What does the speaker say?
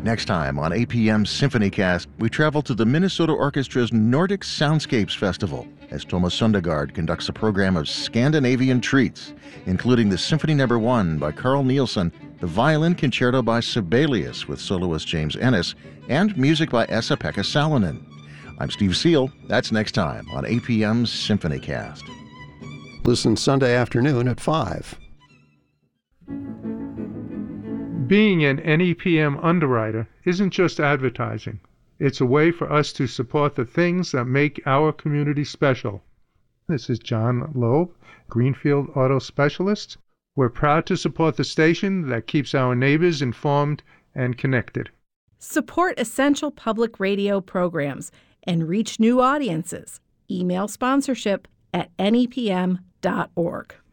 Next time on APM SymphonyCast, we travel to the Minnesota Orchestra's Nordic Soundscapes Festival as Thomas Sundergaard conducts a program of Scandinavian treats, including the Symphony No. 1 by Carl Nielsen, the Violin Concerto by Sibelius with soloist James Ennis, and music by Esa-Pekka Salonen. I'm Steve Seal. That's next time on APM SymphonyCast. Listen Sunday afternoon at 5. Being an NEPM underwriter isn't just advertising. It's a way for us to support the things that make our community special. This is John Loeb, Greenfield Auto Specialist. We're proud to support the station that keeps our neighbors informed and connected. Support essential public radio programs and reach new audiences. Email sponsorship at nepm.org.